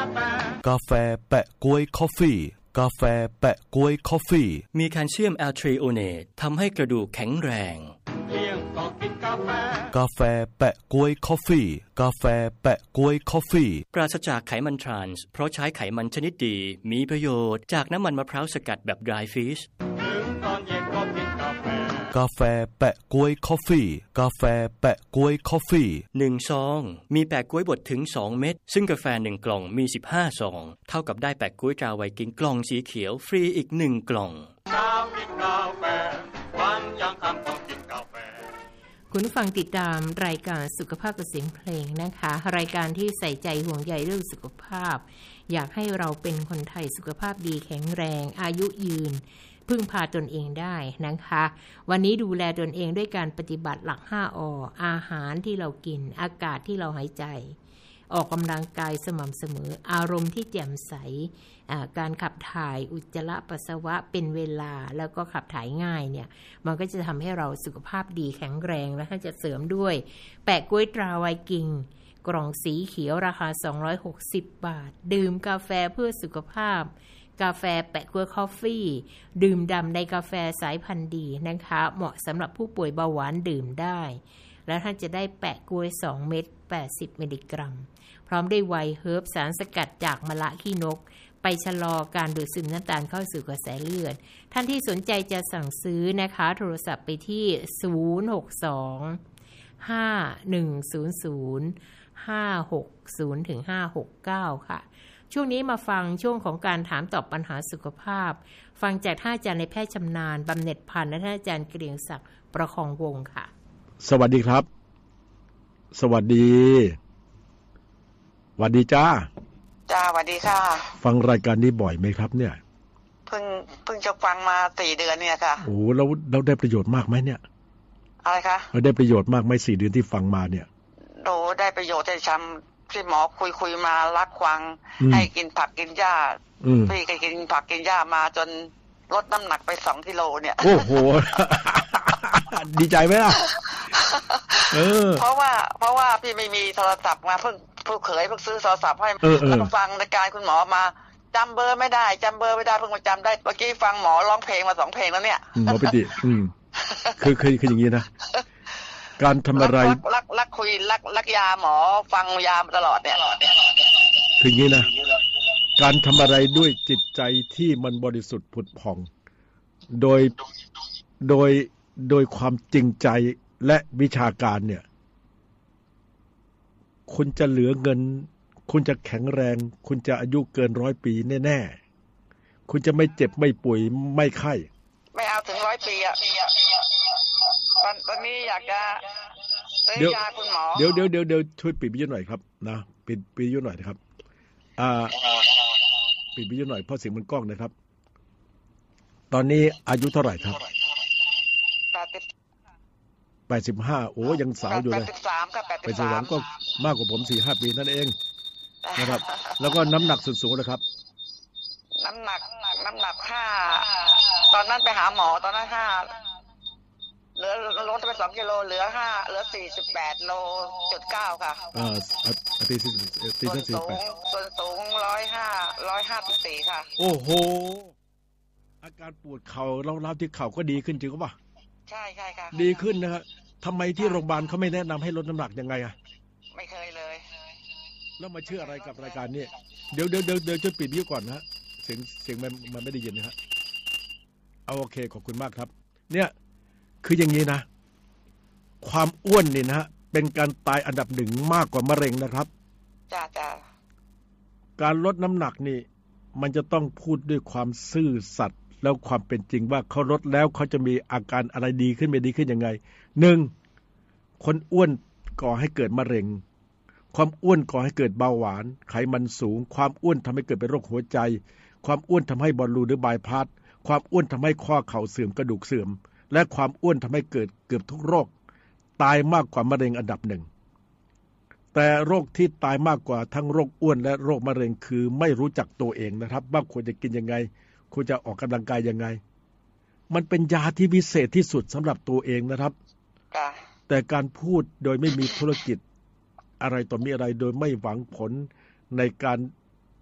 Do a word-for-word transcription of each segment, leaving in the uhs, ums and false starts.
กาแฟแปะก๊วยคอฟฟี่กาแฟแปะก๊วยคอฟฟี่มีแคลเซียมแอลทริโอเนตทำให้กระดูกแข็งแรงเที่ยงก็กินกาแฟกาแฟแปะก๊วยคอฟฟี่กาแฟแปะก๊วยคอฟฟี่ปราศจากไขมันทรานส์เพราะใช้ไขมันชนิดดีมีประโยชน์จากน้ำมันมะพร้าวสกัดแบบ dry fish ถึงตอนเย็นก็กินกาแฟกาแฟแปะก๊วยคอฟฟี่กาแฟแปะก๊วยคอฟฟี่หนึ่งซองมีแปะก๊วยบดถึงสองเม็ดซึ่งกาแฟหนึ่งกล่องมีสิบห้าซองเท่ากับได้แปะก๊วยตราไวกิ้งกล่องสีเขียวฟรีอีกหนึ่งกล่องน้ำกินกาแฟวันยังคำต้องกินกาแฟคุณฟังติดตามรายการสุขภาพกับเสียงเพลงนะคะรายการที่ใส่ใจห่วงใยเรื่องสุขภาพอยากให้เราเป็นคนไทยสุขภาพดีแข็งแรงอายุยืนพึ่งพาตนเองได้นะคะวันนี้ดูแลตนเองด้วยการปฏิบัติหลัก ห้า อ อาหารที่เรากินอากาศที่เราหายใจออกกำลังกายสม่ำเสมออารมณ์ที่แจ่มใสการขับถ่ายอุจจาระปัสสาวะเป็นเวลาแล้วก็ขับถ่ายง่ายเนี่ยมันก็จะทำให้เราสุขภาพดีแข็งแรงและถ้าจะเสริมด้วยแปะก๊วยตราไวกิ้งกล่องสีเขียวราคาสองร้อยหกสิบบาทดื่มกาแฟเพื่อสุขภาพกาแฟแปะก๊วยคอฟฟี่ดื่มด่ำในกาแฟสายพันธุ์ดีนะคะเหมาะสำหรับผู้ป่วยเบาหวานดื่มได้และท่านจะได้แปะก๊วยสองเม็ดแปดสิบมิลลิกรัมพร้อมด้วยไวน์เฮิร์บสารสกัดจากมะละขี้นกไปชะลอการดูดซึมน้ำตาลเข้าสู่กระแสเลือดท่านที่สนใจจะสั่งซื้อนะคะโทรศัพท์ไปที่ศูนย์ หก สอง ห้า หนึ่ง ศูนย์ ศูนย์ ห้า หก ศูนย์ ถึง ห้า หก เก้าค่ะช่วงนี้มาฟังช่วงของการถามตอบปัญหาสุขภาพฟังจากท่านอาจารย์ในแพทย์ชำนาญบำเหน็จพันธ์และท่านอาจารย์เกรียงศักดิ์ประคองวงศ์ค่ะสวัสดีครับสวัสดีสวัสดีจ้าจ้าสวัสดีค่ะฟังรายการนี้บ่อยไหมครับเนี่ยเพิ่งเพิ่งจะฟังมาสี่เดือนเนี่ยค่ะโอ้แล้วเราได้ประโยชน์มากไหมเนี่ยอะไรคะเราได้ประโยชน์มากไหมสี่เดือนที่ฟังมาเนี่ยโอ้ได้ประโยชน์ที่ช้ำที่หมอคุยคุยมารักฟังให้กินผักกินหญ้าพี่ก็กินผักกินหญ้ามาจนลดน้ำหนักไปสองกิโลเนี่ยโอ้โห ดีใจไหมล่ะเออเพราะว่าเพราะว่าพี่ไม่มีโทรศัพท์มาเพิ่งผู้เขยเพิ่งซื้อโทรศัพท์ให้แล้วก็ฟังรายการคุณหมอมาจำเบอร์ไม่ได้จำเบอร์ไม่ได้เพิ่งมาจำได้เมื่อกี้ฟังหมอร้องเพลงมาสองเพลงแล้วเนี่ยหมอปิติอืมคือคือคืออย่างนี้นะการทำอะไรรักรักคุยรักรักยาหมอฟังยาตลอดเนี่ยคืออย่างนี้นะการทำอะไรด้วยจิตใจที่มันบริสุทธิ์ผุดผ่องโดยโดยโดยความจริงใจและวิชาการเนี่ยคุณจะเหลือเงินคุณจะแข็งแรงคุณจะอายุเกินร้อยปีแน่ๆคุณจะไม่เจ็บไม่ป่วยไม่ไข้ไม่เอาถึงร้อยปีอ่ะตอนนี้อยากจะซื้อยาคุณหมอเดี๋ยวเดี๋ยวเดี๋ยวเดี๋ยวช่วยปิดวิทยุหน่อยครับนะปิดวิทยุหน่อยนะครับอ่าปิดวิทยุหน่อยเพราะเสียงมันก้องนะครับตอนนี้อายุเท่าไหร่ครับแปดสิบห้าโอ้ยังสาวอยู่เลยแปดสิบสามครับแปดสิบสามก็มากกว่าผม สี่ห้า ปีนั่นเองนะครับแล้วก็น้ำหนักส่วนสูงเลยครับน้ำหนักน้ำหนักห้าตอนนั้นไปหาหมอตอนนั้นห้าเหลือลดไปสองกิโลเหลือห้าเหลือสี่สิบแปดโลจุดเก้าค่ะอ่าตีสี่ตีสี่แปดส่วนสูงหนึ่งร้อยห้า หนึ่งร้อยห้าสิบสี่ค่ะโอ้โหอาการปวดเข่าเล้าๆที่เข่าก็ดีขึ้นจริงป่ะใช่ๆค่ะดีขึ้นนะฮะทำไมที่โรงพยาบาลเขาไม่แนะนำให้ลดน้ำหนักยังไงอ่ะไม่เคยเลยแล้วมาเชื่ออะไรกับรายการนี้เดี๋ยวเดี๋ยวเดี๋ยวเดี๋ยวจะปิดวิวก่อนนะฮะเสียงเสียงมันมันไม่ได้ยินนะฮะเอาโอเคขอบคุณมากครับเนี่ยคืออย่างนี้นะความอ้วนนี่นะฮะเป็นการตายอันดับหนึ่งมากกว่ามะเร็งนะครับจ้าจ้าการลดน้ำหนักนี่มันจะต้องพูดด้วยความซื่อสัตย์แล้วความเป็นจริงว่าเขาลดแล้วเขาจะมีอาการอะไรดีขึ้นไม่ดีขึ้นยังไงหนึ่งคนอ้วนก่อให้เกิดมะเร็งความอ้วนก่อให้เกิดเบาหวานไขมันสูงความอ้วนทำให้เกิดเป็นโรคหัวใจความอ้วนทำให้บอลลูนหรือบายพาสความอ้วนทำให้ข้อเข่าเสื่อมกระดูกเสื่อมและความอ้วนทำให้เกิดเกือบทุกโรคตายมากกว่ามะเร็งอันดับหนึ่งแต่โรคที่ตายมากกว่าทั้งโรคอ้วนและโรคมะเร็งคือไม่รู้จักตัวเองนะครับว่าควรจะกินยังไงควรจะออกกำลังกายยังไงมันเป็นยาที่พิเศษที่สุดสำหรับตัวเองนะครับแต่การพูดโดยไม่มีธุรกิจอะไรต่อมีอะไรโดยไม่หวังผลในการ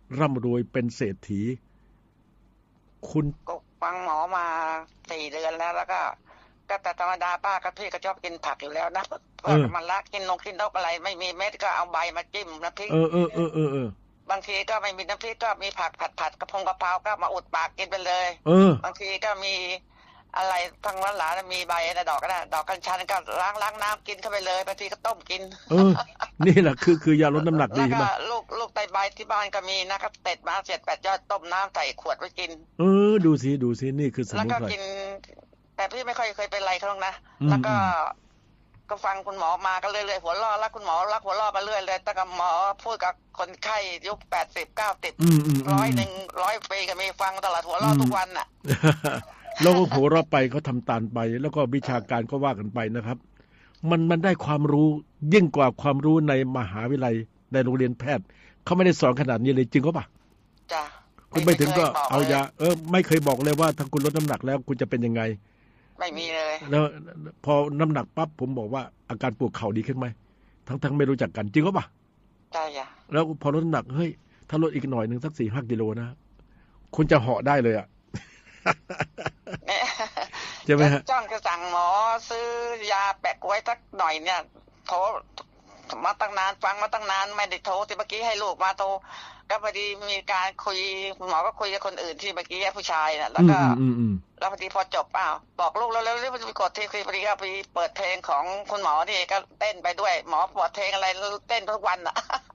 ร่ำรวยเป็นเศรษฐีคุณก็ฟังหมอมาสี่เดือนแล้วแล้วก็ก็แต่ธรรมดาป้ากับพี่ก็ชอบกินผักอยู่แล้วนะก็มันละกินนกกินนกอะไรไม่มีเม็ดก็เอาใบมาจิ้มน้ำพริกเออเออเออเออเออบางทีก็ไม่มีน้ำพริกก็มีผักผัดผัดกระพงกระเพราก็มาอุดปากกินไปเลยเออบางทีก็มีอะไรทางหลานๆมีใบนะดอกก็ได้ดอกกัญชันก็ล้างล้างน้ำกินเข้าไปเลยบางทีก็ต้มกินเออนี่แหละคือคือยาลดน้ำหนักดีใช่ไหมแล้วก็ลูกลูกไตใบที่บ้านก็มีนะก็เต็ดมาเจ็ดแปดยอดต้มน้ำใส่ขวดไว้กินเออดูสิดูสินี่คือสมุนไพรแล้วก็กินแต่พี่ไม่ค่อยเคยเป็นไรเขาหรอกนะแล้วก็ก็ฟังคุณหมอมาก็เรื่อยๆหัวล้อแล้วคุณหมอรักหัวล้อมาเรื่อยเลยแต่กับหมอพูดกับคนไข้ยุคแปดสิบเก้าสิบร้อยหนึ่งร้อยปีก็มีฟังตลอดหัวล้อทุกวันน่ะแล้วก็หัวเราะไปเขาทำตามไปแล้วก็วิชาการก็ว่ากันไปนะครับมันมันได้ความรู้ยิ่งกว่าความรู้ในมหาวิทยาลัยในโรงเรียนแพทย์เขาไม่ได้สอนขนาดนี้เลยจริงก็ปะจ้ะคุณไปถึงก็เอายาเออไม่เคยบอกเลยว่าถ้าคุณลดน้ำหนักแล้วคุณจะเป็นยังไงไม่มีเลยแล้วพอน้ำหนักปั๊บผมบอกว่าอาการปวดเข่าดีขึ้นไหมทั้งทั้งไม่รู้จักกันจริงก็ปะใช่จ้ะแล้วพอลดน้ำหนักเฮ้ยถ้าลดอีกหน่อยหนึ่งสักสี่ห้ากิโลนะคุณจะเหาะได้เลยอ่ะใช่ไหมฮะจ้องจะสั่งหมอซื้อยาแปะกล้วยสักหน่อยเนี่ยโทรมาตั้งนานฟังมาตั้งนานไม่ได้โทรที่เมื่อกี้ให้ลูกมาโทรก็พอดีมีการคุยหมอก็คุยกับคนอื่นที่เมื่อกี้ผู้ชายน่ะแล้วก็แล้วพอดีพอจบอ้าวบอกลูกแล้วแล้วรีบไปกดที่พอดีก็ไปเปิดเพลงของคุณหมอนี่ก็เต้นไปด้วยหมอเปิดเพลงอะไรเต้นทุกวันอ่ะ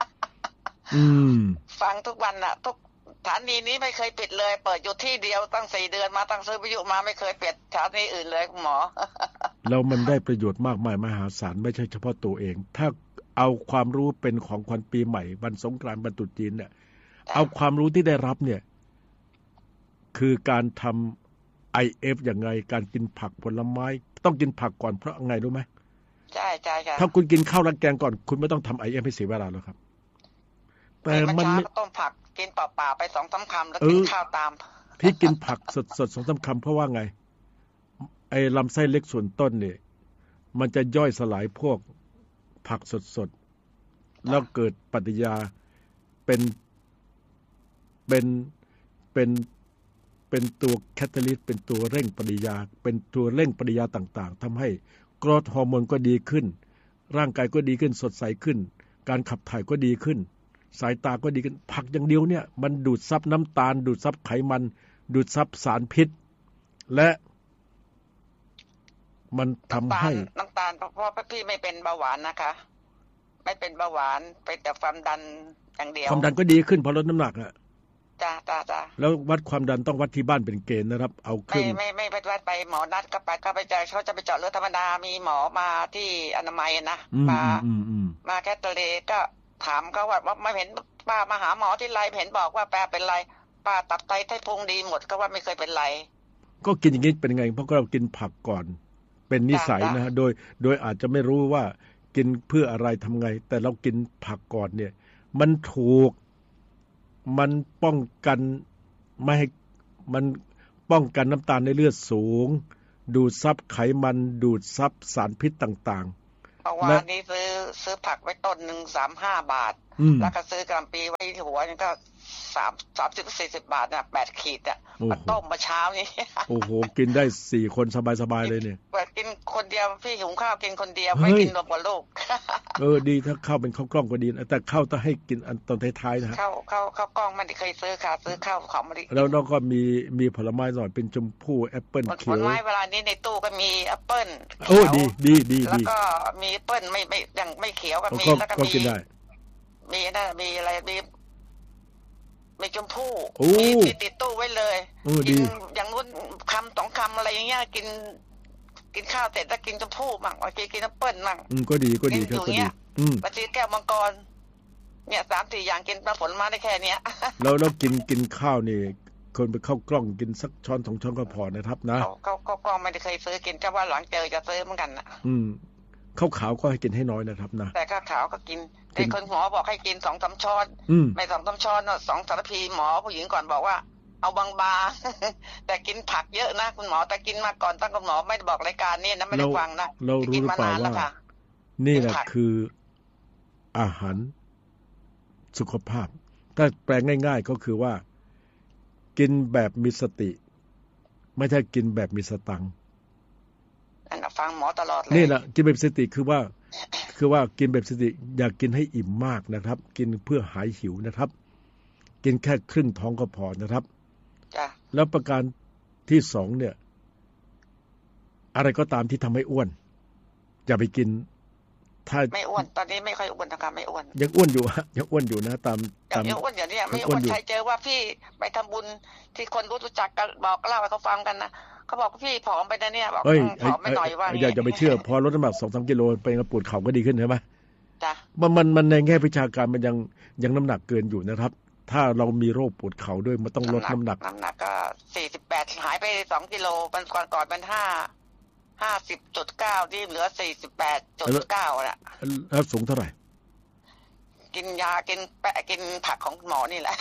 ฟังทุกวันอ่ะทุกสถานีนี้ไม่เคยปิดเลยเปิดอยู่ที่เดียวตั้งสี่เดือนมาตั้งซื้อวิทยุมาไม่เคยเปลี่ยนสถานีอื่นเลยคุณหมอแล้วมันได้ประโยชน์มากมายมหาศาลไม่ใช่เฉพาะตัวเองถ้าเอาความรู้เป็นของขวัญปีใหม่วันสงกรานต์วันตรุษจีนเนี่ยเอาความรู้ที่ได้รับเนี่ยคือการทำ ไอ เอฟ อย่างไงการกินผักผลไม้ต้องกินผักก่อนเพราะไงรู้ไหมใช่ใช่ค่ะถ้าคุณกินข้าวราดแกงก่อนคุณไม่ต้องทำ ไอ เอฟ ให้เสียเวลาแล้วครับแต่มันไม่ต้มผักกินเปล่าๆไปสองสามคำแล้วกินข้าวตามพี่กินผักสดๆสองสามคำเพราะว่าไงไอ้ลำไส้เล็กส่วนต้นเนี่ยมันจะย่อยสลายพวกผักสดๆแล้วเกิดปฏิกิริยาเป็นเป็นเป็นเป็นตัวแคตาลิสต์เป็นตัวเร่งปฏิกิริยาเป็นตัวเร่งปฏิกิริยาต่างๆทำให้กรดฮอร์โมนก็ดีขึ้นร่างกายก็ดีขึ้นสดใสขึ้นการขับถ่ายก็ดีขึ้นสายตาก็ดีขึ้นผักอย่างเดียวเนี่ยมันดูดซับน้ำตาลดูดซับไขมันดูดซับสารพิษและมันทำให้น้ำตาลเพราะพี่ไม่เป็นเบาหวานนะคะไม่เป็นเบาหวานเป็นแต่ความดันอย่างเดียวความดันก็ดีขึ้นพอลดน้ำหนักอ่ะจ้าจ้าจ้าแล้ววัดความดันต้องวัดที่บ้านเป็นเกณฑ์นะครับเอาเครื่องไม่ไม่ไม่ไปวัดไปหมอนัดก็ไปก็ไปเจอเขาจะไปเจาะเลือดธรรมดามีหมอมาที่อนามัยนะมามาแคทเลก็ถามเขาว่าว่าไม่เห็นป้ามาหาหมอที่ไรเห็นบอกว่าแปลเป็นไรป้าตับไตไตพุงดีหมดก็ว่าไม่เคยเป็นไรก็กินอย่างนี้เป็นไงเพราะเรากินผักก่อนเป็นนิสัยนะโดยโดยอาจจะไม่รู้ว่ากินเพื่ออะไรทำไงแต่เรากินผักก่อนเนี่ยมันถูกมันป้องกันไม่ให้มันป้องกันน้ำตาลในเลือดสูงดูดซับไขมันดูดซับสารพิษต่างๆเมื่อวานนี้ซื้อซื้อผักไว้ต้นหนึ่งสามห้าบาทแล้วก็ซื้อกะหล่ำปีไว้หัวนึงก็สามสามสิบสี่สิบบาทนะแปดขีดอ่ะมาต้มมาเช้านี้โอ้โหกินได้สี่คนสบายๆเลยเนี่ยกินคนเดียวพี่หุงข้าวกินคนเดียวไม่กินรวมกับลูกเออดีถ้าข้าวเป็นข้าวกล้องก็ดีแต่ข้าวต้องให้กินอันตอนท้ายๆนะฮะข้าวข้าวข้าวกล้องไม่ได้เคยซื้อค่ะซื้อข้าวของไม่ได้แล้วน้องก็มีมีผลไม้หน่อยเป็นชมพู่แอปเปิ้ลเขียวผลไม้เวลานี้ในตู้ก็มีแอปเปิ้ลโอ้ดีดีดีแล้วก็มีแอปเปิ้ลไม่ไม่ยังไม่เขียวก็มีแล้วก็มีมีนะมีอะไรมีมีชมพู่มีติดตู้ไว้เลยกินอย่างนู้นคำสองคำอะไรอย่างเงี้ยกินกินข้าวเสร็จแล้วกินชมพู่มั่งบางทีกินแอปเปิ้ลมั่งก็ดีก็ดีครับก็ดีบางทีแก้วมังกรเนี่ยสามสี่อย่างกินผลไม้ได้แค่เนี้ยแล้วแล้วกินกินข้าวนี่คนไปเข้ากล้องกินสักช้อนสองช้อนก็พอนะครับนะเขาเขากล้องไม่ได้เคยซื้อกินแค่ว่าหลังเจอจะซื้อเหมือนกันนะอืมข้าวขาวก็ให้กินให้น้อยนะครับนะแต่ข้าวขาวก็กินแต่คนหมอบอกให้กินสองสามช้อนไม่สองสามช้อนสองสารพีหมอผู้หญิงก่อนบอกว่าเอาบางๆแต่กินผักเยอะนะคุณหมอแต่กินมาก่อนตั้งคุณหมอไม่ได้บอกรายการนี่นะไม่ได้ฟังนะเรารู้หรือเปล่าว่านี่แหละคืออาหารสุขภาพถ้าแปลงง่ายๆก็คือว่ากินแบบมีสติไม่ใช่กินแบบมีสตังค์นั่นน่ะฟังหมอตลอดเลยนี่แหละกินแบบสติคือว่าคือว่ากินแบบสติอย่ากินให้อิ่มมากนะครับกินเพื่อหายหิวนะครับกินแค่ครึ่งท้องก็พอนะครับจ้ะแล้วประการที่สองเนี่ยอะไรก็ตามที่ทำให้อ้วนอย่าไปกินถ้าไม่อ้วนตอนนี้ไม่ค่อยอ้วนนะคะไม่อ้วนยังอ้วนอยู่ฮะยังอ้วนอยู่นะตามตามยังอ้วนอย่างนี้ไม่อ้วนใครเจอว่าพี่ไปทำบุญที่คนรู้จักกันบอกเล่าให้เขาฟังกันนะเขาบอกพี่ผอมไปนะเนี่ยบอกผอมไม่หน่อยว่าอย่าจะไปเชื่อพอลดน้ำหนัก สองถึงสาม กิโลไปกระปวดเข่าก็ดีขึ้นใช่ไหมจ้ะมันมันมันในแง่วิชาการมันยังยังน้ำหนักเกินอยู่นะครับถ้าเรามีโรคปวดเข่าด้วยมันต้องลดน้ำหนักน้ำหนักก็สี่สิบแปดหายไปสองกิโลมันก่อนก่อนเป็นห้าห้าสิบจุดเก้าที่เหลือสี่สิบแปดจุดเก้าน่ะแล้วสูงเท่าไหร่กินยากินแปะกินผักของหมอนี่แหละ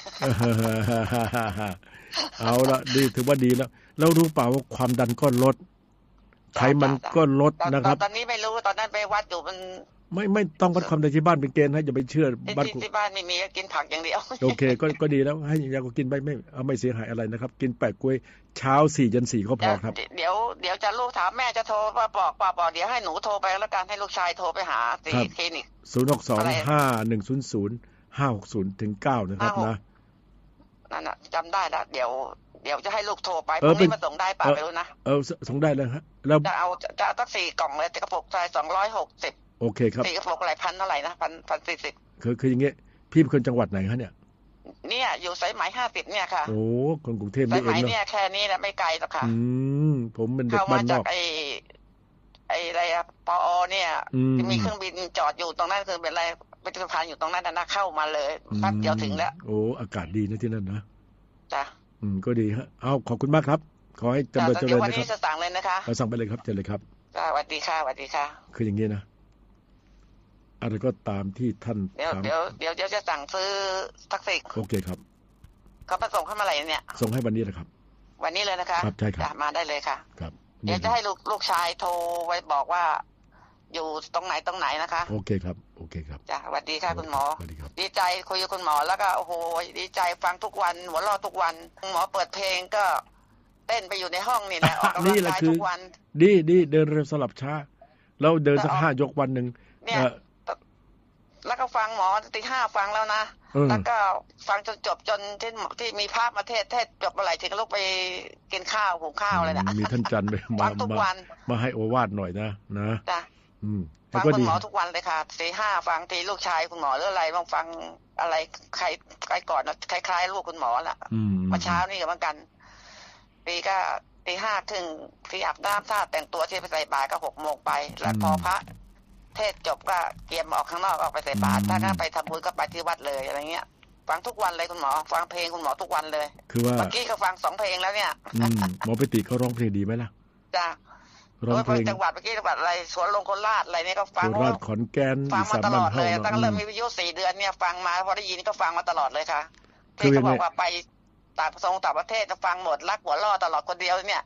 เอาละดีถือว่าดีแล้วแล้วรู้เปล่าว่าความดันก็ลดไขมันก็ลดนะครับตอนนี้ไม่รู้ตอนนั้นไปวัดอยู่มันไม่ไม่ต้องวัดความดันที่บ้านเป็นเกณฑ์ให้อย่าไปเชื่อบ้านที่บ้านไม่มีกินผักอย่างเดียวโอเคก็ก็ดีแล้วให้ยาก็กินไปไม่เอาไม่เสียหายอะไรนะครับกินแปะกล้วยเช้าสี่ยันสี่ก็พอครับเดี๋ยวเดี๋ยวจะลูกถามแม่จะโทรมาบอกป่าบอกเดี๋ยวให้หนูโทรไปแล้วกันให้ลูกชายโทรไปหาที่คลินิกศูนย์หกสองห้าหนึ่งศูนย์ศูนย์ห้าหกศูนย์ถึงเก้านะครับนะนั่นน่ะจำได้แล้วเดี๋ยวเดี๋ยวจะให้ลูกโทรไปพรุ่งนี้มาส่งได้ป่ะไม่รู้นะเออส่งได้เลยฮะแล้วจะเอาจะตั้งสี่กล่องเลยกระปุกใส่สองร้อยหกสิบโอเคครับสี่กระปุกอะไรพันเท่าไหร่นะพันพันสี่สิบคือคืออย่างเงี้ยพี่เป็นคนจังหวัดไหนฮะเนี่ยเนี่ยอยู่สายไหมห้าสิบเนี่ยค่ะโอ้คนกรุงเทพนี่เองเนาะสายไหมเนี่ยแค่นี้แหละไม่ไกลหรอกค่ะอืมผมเป็นเด็กบ้านนอกเข้ามาจากไอ้ไอ้อะไรอะปอเนี่ยมีเครื่องบินจอดอยู่ตรงนั้นคือเป็นอะไรเป็นสะพานอยู่ตรงนั้นนะเข้ามาเลยแป๊บเดียวถึงแล้วโอ้อากาศดีนะที่นั่นนะจ้ะอืมก็ดีฮะเอาขอบคุณมากครับขอให้เจริญเจริญนะครับวันนี้จะสั่งเลยนะคะสั่งไปเลยครับเชิญเลยครับสวัสดีค่ะสวัสดีค่ะคืออย่างนี้นะอะไรก็ตามที่ท่านเดี๋ยวเดี๋ยวเดี๋ยวจะสั่งซื้อแท็กซี่โอเคครับเขามาส่งให้เมื่อไหร่เนี่ยส่งให้วันนี้นะครับวันนี้เลยนะคะครับใช่ครับมาได้เลยค่ะครับเดี๋ยวจะให้ลูกลูกชายโทรไว้บอกว่าอยู่ตรงไหนตรงไหนนะคะโอเคครับโอเคครับจ้ะสวัสดีค่ะคุณหมอสวัสดีครับดีใจคุยกับคุณหมอแล้วก็โอ้โหดีใจฟังทุกวันหัวเราะทุกวันหมอเปิดเพลงก็เต้นไปอยู่ในห้องนี่แหละออกกำลังกายทุกวันดีดีเดินเร็วสลับช้าแล้วเดินสักห้ายกวันหนึ่งเนี่ยแล้วก็ฟังหมอตีห้าฟังแล้วนะแล้วก็ฟังจนจบจนที่ที่มีภาพมาเทศเทศจบเมื่อไหร่ถึงลูกไปกินข้าวหุงข้าวเลยนะมีท่านจันทร์มามามาให้โอวาทหน่อยนะนะจ้ะฟังคุณหมอทุกวันเลยค่ะตีห้าฟังทีลูกชายคุณหมอหรืออะไรบางฟังอะไรใครใครก่อนนะคล้ายๆลูกคุณหมอละเมื่อเช้านี่ก็เหมือนกันตีก็ตีห้าถึงที่อาบน้ำท่าแต่งตัวที่ไปใส่บาตรก็หกโมงไปแล้วพอพระเทศจบก็เกียมออกข้างนอกออกไปใส่บาตรถ้างั้นไปทำบุญก็ไปที่วัดเลยอะไรเงี้ยฟังทุกวันเลยคุณหมอฟังเพลงคุณหมอทุกวันเลยคือว่าเมื่อกี้ก็ฟังสองเพลงแล้วเนี่ยหมอไปติเขาร้องเพลงดีไหมล่ะจ้ะร้องเพลงจังหวัดเมื่อกี้จังหวัดอะไรสวนลงโคราชอะไรเนี่ยก็ฟังโคราชขอนแก่นฟังมาตลอดเลยตั้งเริ่มมีวิทยุสี่เดือนเนี่ยฟังมาพอได้ยินก็ฟังมาตลอดเลยค่ะที่เขาบอกว่าไปต่างประเทศต่างประเทศจะฟังหมดรักหัวล่อตลอดคนเดียวเนี่ย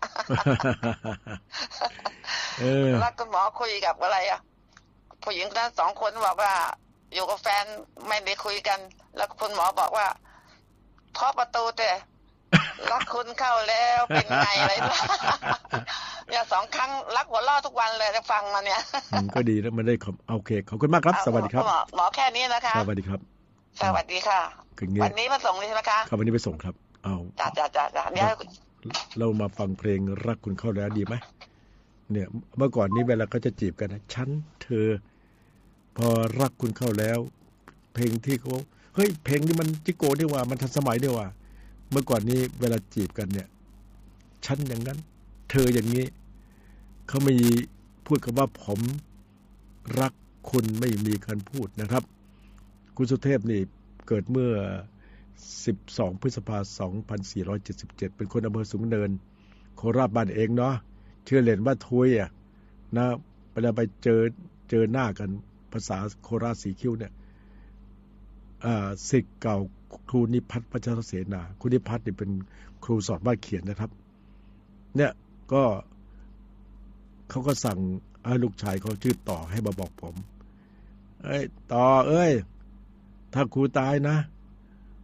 รักคุณหมอคุยกับอะไรอ่ะผู้หญิงนั้นสองคนบอกว่าอยู่กับแฟนไม่ได้คุยกันแล้วคุณหมอบอกว่าเคาะประตูแต่รักคุณเข้าแล้วเป็นไงอะไรเนี่ยสองครั้งรักหัวล่อทุกวันเลยจะฟังมาเนี่ยก็ดีแล้วมันได้โอเคขอบคุณมากครับสวัสดีครับหมอแค่นี้นะคะสวัสดีครับสวัสดีค่ะวันนี้มาส่งเลยใช่ไหมคะครับวันนี้ไปส่งครับเอาจ้าจ้าจ้าจ้าเนี่ยเรามาฟังเพลงรักคุณเข้าแล้วดีไหมเนี่ยเมื่อก่อนนี้เวลาเขาจะจีบกันนะฉันเธอพอรักคุณเข้าแล้วเพลงที่เขาเฮ้ยเพลงนี้มันจิโก้ดีว่ามันทันสมัยดีว่าเมื่อก่อนนี้เวลาจีบกันเนี่ยฉันอย่างนั้นเธออย่างนี้เขาไม่พูดคำว่าผมรักคุณไม่มีการพูดนะครับคุณสุเทพนี่เกิดเมื่อสิบสองพฤษภาคมสองพันสี่ร้อยเจ็ดสิบเจ็ดเป็นคนอำเภอสูงเนินโคราชบ้านเองเนาะชื่อเล่นว่าทุยอ่ะนะเวลาไปเจอเจอหน้ากันภาษาโคราชสีคิ้วเนี่ยอ่าศิษย์เก่าครูนิพัฒน์พัชรเสนาครูนิพัฒน์นี่เป็นครูสอนวาดเขียนนะครับเนี่ยก็เขาก็สั่งให้ลูกชายเขาชื่อต่อให้มาบอกผมเอ้ยต่อเอ้ยถ้าครูตายนะ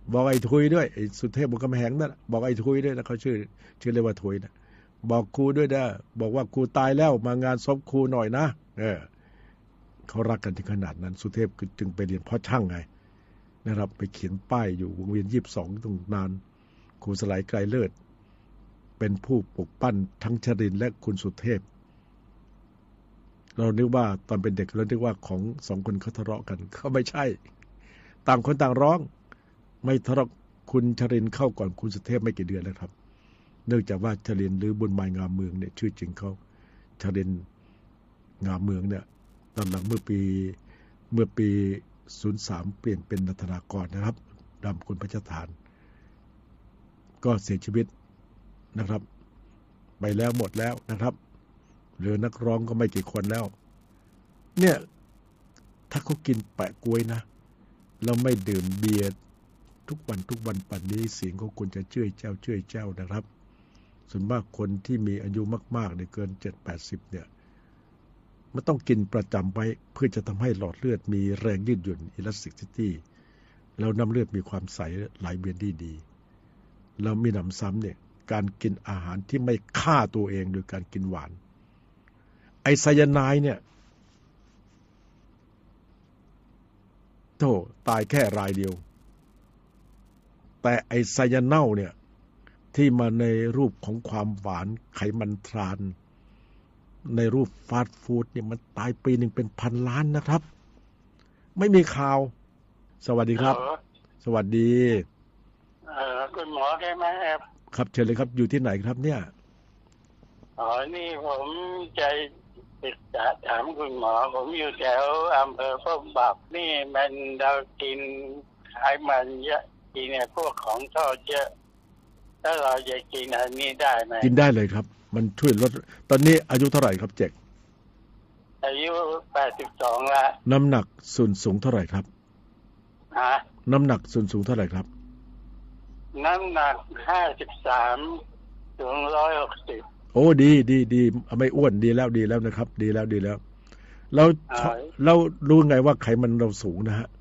บอกไอ้ทุยด้วยไอ้สุเทพบุญคำแหงนั่นบอกไอ้ทุยด้วยนะเขาชื่อชื่อเรียกว่าทุยนะบอกครูด้วยนะบอกว่าครูตายแล้วมางานศพครูหน่อยนะเออเขารักกันถึงขนาดนั้นสุเทพจึงไปเรียนพ่อช่างไงนะครับไปเขียนป้ายอยู่วงเวียนยี่สิบสองตรงนานครูสลายไกรเลิศเป็นผู้ปลุกปั้นทั้งชรินทร์และคุณสุเทพเรานึกว่าตอนเป็นเด็กเราคิดว่าของสองคนเขาทะเลาะกันเขาไม่ใช่ต่างคนต่างร้องไม่ทะเลาะคุณชรินทร์เข้าก่อนคุณสุเทพไม่กี่เดือนแล้วครับเนื่องจากว่าชรินทร์หรือบุญมายงามเมืองเนี่ยชื่อจริงเขาชรินทร์งามเมืองเนี่ยตอนหลังเมื่อปีเมื่อปีศูนย์สามเปลี่ยนเป็นนันทนากรนะครับดำคุณพระเจ้าทานก็เสียชีวิตนะครับไปแล้วหมดแล้วนะครับเหลือนักร้องก็ไม่กี่คนแล้วเนี่ยถ้าเขากินแปะกล้วยนะเราไม่ดื่มเบียร์ทุกวันทุกวันปันนี้เสียงเขาควรจะเจ้ยเจ้าเจ้ยเจ้านะครับส่วนมากคนที่มีอายุมากๆเนี่ยเกินเจ็ดแปดสิบเนี่ยมันต้องกินประจำไว้เพื่อจะทำให้หลอดเลือดมีแรงยืดหยุ่น elasticity แล้วน้ำเลือดมีความใสไหลเวียนดีดีแล้วมีหนำซ้ำเนี่ยการกินอาหารที่ไม่ฆ่าตัวเองโดยการกินหวานไอไซยาไนด์เนี่ยโธ่ตายแค่รายเดียวแต่ไอไซยาเน่าเนี่ยที่มาในรูปของความหวานไขมันทรานในรูปฟาสต์ฟู้ดเนี่ยมันตายปีหนึ่งเป็นพันล้านนะครับไม่มีข่าวสวัสดีครับสวัสดีเอ่อคุณหมอใช่ไหมครับครับเชิญเลยครับอยู่ที่ไหนครับเนี่ยอ๋อนี่ผมใจติดจะถามคุณหมอผมอยู่แถวอำเภอพบบับนี่มันเรากินไขมันเยอะกินเนี่ยพวกของทอดเยอะถ้าเราจะกินอันนี้ได้ไหมกินได้เลยครับมันช่วยลดตอนนี้อายุเท่าไหร่ครับเจกอายุแปดสิบสองละน้ำหนักส่วนสูงเท่าไหร่ครับฮะน้ำหนักส่วนสูงเท่าไหร่ครับน้ำหนักห้าสิบสามสูงร้อยหกสิบโอ้ดีดีดีไม่อ้วนดีแล้วดีแล้วนะครับดีแล้วดีแล้วเราเรารู้ไงว่าไขมันเราสูงนะฮะ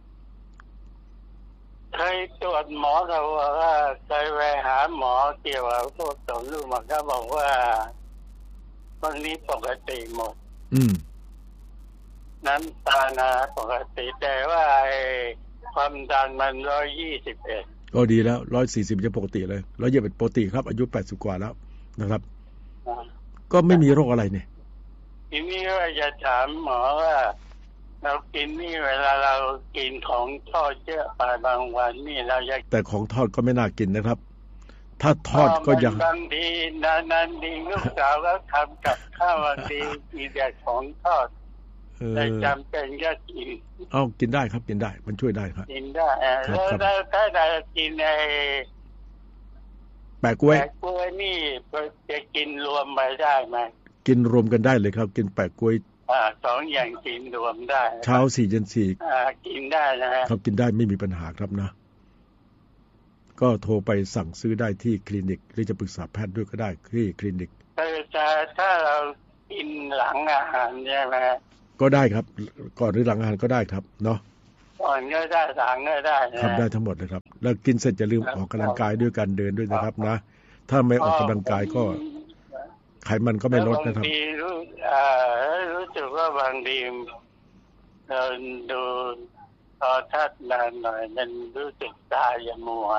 เคยตรวจหมอเขาว่าเคยไปหาหมอเกี่ยวกับพวกต่อมลูกหมากเขาบอกว่าวันนี้ปกติหมดอืมน้ำตาลนะปกติแต่ว่าความดันมันร้อยยี่สิบเอ็ดก็ดีแล้วร้อยสี่สิบจะปกติเลยร้อยยี่สิบเป็นปกติครับอายุแปดสิบกว่าแล้วนะครับก็ไม่มีโรคอะไรเนี่ยทีนี้ว่าจะถามหมอว่าเรากินนี่เวลาเรากินของทอดเยอะไปบางวันนี่เราอยากแต่ของทอดก็ไม่น่ากินนะครับถ้าทอดก็ยังบางทีนานๆดีลูกสาวก็ทำกับข้าวดีกินแต่ของทอดแต่จำเป็นก็กินเอากินได้ครับกินได้มันช่วยได้ครับกินได้แล้วถ้าเรากินในแปะกล้วยแปะกล้วยนี่จะกินรวมไปได้ไหมกินรวมกันได้เลยครับกินแปะกล้วยอ่าสองอย่างกินรวมได้เช้าสี่เย็นสี่อ่ากินได้นะครับกินได้ไม่มีปัญหาครับนะก็โทรไปสั่งซื้อได้ที่คลินิกหรือจะปรึกษาแพทย์ด้วยก็ได้ที่คลินิกถ้าจะถ้าเรากินหลังอาหารใช่ไหมก็ได้ครับก่อนหรือหลังอาหารก็ได้ครับเนาะก่อนก็ได้หลังก็ได้ครับได้ทั้งหมดเลยครับแล้วกินเสร็จอย่าลืมออกกำลังกายด้วยการเดินด้วยนะครับนะถ้าไม่ออกกำลังกายก็ไขมันก็ไม่ลดนะครับรู้อ่ารู้สึกว่าบางทีเราดูพอทัดนานหน่อยมันรู้สึกตาจะมัว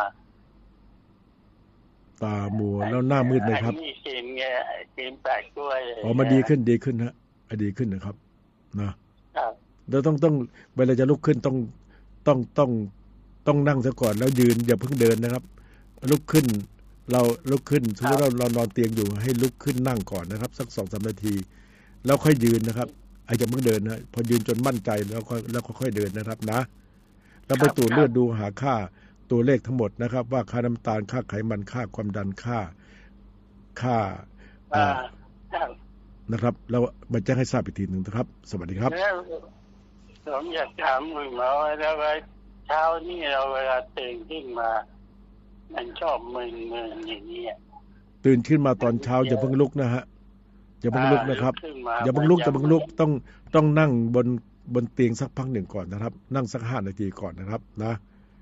ตามัวแล้วหน้ามืดไหมครับนี่กินไงกินแปะกล้วยอ๋อมาดีขึ้นดีขึ้นฮะดีขึ้นนะครับนะครับเราต้องต้องเวลาจะลุกขึ้นต้องต้องต้องต้องนั่งซะก่อนแล้วยืนอย่าเพิ่งเดินนะครับลุกขึ้นเราลุกขึ้นสมมติเราเรานอนเตียงอยู่ให้ลุกขึ้นนั่งก่อนนะครับสัก สองถึงสาม นาทีแล้วค่อยยืนนะครับไอ้จะเพิ่งเดินนะพอยืนจนมั่นใจแล้วค่อยแล้วค่อยเดินนะครับนะแล้วไปตรวจเลือดดูหาค่าตัวเลขทั้งหมดนะครับว่าค่าน้ำตาลค่าไขมันค่าความดันค่าค่าอ่านะครับแล้วมาแจ้งให้ทราบอีกทีหนึ่งนะครับสวัสดีครับผมอยากถามคุณหมอแล้วว่าเช้านี้เราเวลาตื่นขึ้นมามันชอบมึนๆอย่างนี้ตื่นขึ้นมาตอนเช้าอย่าเพิ่งลุกนะฮะอย่าเพิ่งลุกนะครับอย่าเพิ่งลุกอย่าเพิ่งลุกต้องต้องนั่งบนบนเตียงสักพักหนึ่งก่อนนะครับนั่งสักห้านาทีก่อนนะครับนะ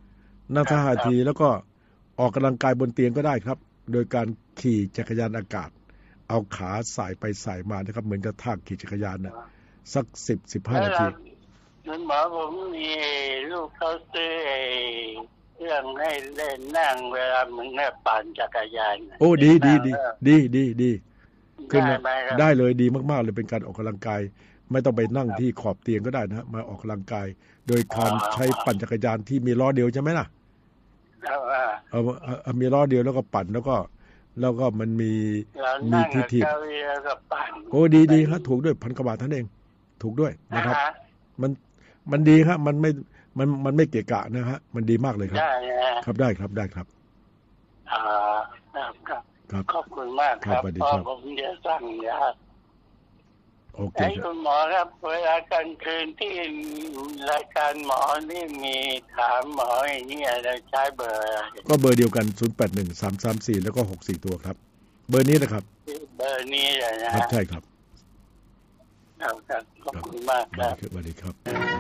นั่งท่าทีแล้วก็ออกกำลังกายบนเตียงก็ได้ครับโดยการขี่จักรยานอากาศเอาขาสายไปสายมานะครับเหมือนกับท่าขี่จักรยานนะสักสิบสิบห้านาทีคุณหมอผมมีลูกเขาซื้อเครื่องให้เล่นนั่งเวลามึงเนี่ยปั่นจักรยานโอ้ดีดีดีดีดีดีขึ้นได้เลยดีมากๆเลยเป็นการออกกำลังกายไม่ต้องไปนั่งที่ขอบเตียงก็ได้นะมาออกกำลังกายโดยการใช้ปั่นจักรยานที่มีล้อเดียวใช่ไหมล่ะเอาเอามีล้อเดียวแล้วก็ปั่นแล้วก็แล้วก็มันมีมีที่ถีบโอ้ดีดีครับถูกด้วยพันกว่าบาทท่านเองถูกด้วยนะครับมันมันดีครับมันไม่มันมันไม่เกะกะนะฮะมันดีมากเลยครับครับได้ครับได้ครับอ่าครับครับขอบคุณมากครับพ่อผมจะสั่งยาโอเคครับคุณหมอครับเวลากลางคืนที่รายการหมอนี่มีถามหมออย่างนี้เราใช้เบอร์ก็เบอร์เดียวกันศูนย์ แปด หนึ่ง สาม สาม สี่แล้วก็หกสี่ตัวครับเบอร์นี้นะครับเบอร์นี้เลยนะครับใช่ครับครับขอบคุณมากครับสวัสดีครับ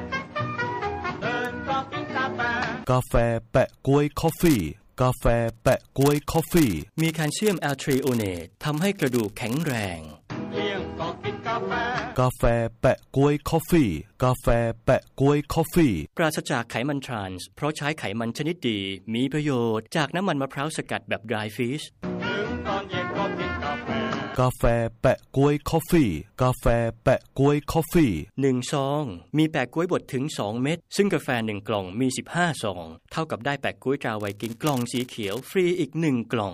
กาแฟแปะก๊วยคอฟฟี่กาแฟแปะก๊วยคอฟฟี่มีแคลเซียมแอลทรีโอเนตทำให้กระดูกแข็งแรงกาแฟแปะก๊วยคอฟฟี่กาแฟแปะก๊วยคอฟฟี่ปราศจากไขมันทรานส์เพราะใช้ไขมันชนิดดีมีประโยชน์จากน้ำมันมะพร้าวสกัดแบบ dry fish กาแฟแปะก๊วยคอฟฟี่กาแฟแปะก๊วยคอฟฟี่หนึ่งซองมีแปะก๊วยบดถึงสองเม็ดซึ่งกาแฟหนึ่งกล่องมีสิบห้าซองเท่ากับได้แปะก๊วยตราไวกิ้งกล่องสีเขียวฟรีอีกหนึ่งกล่อง